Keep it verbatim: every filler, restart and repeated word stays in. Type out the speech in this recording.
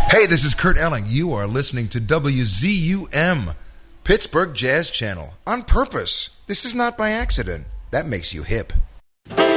Hey, this is Kurt Elling. You are listening to W Z U M, Pittsburgh Jazz Channel, on purpose. This is not by accident. That makes you hip.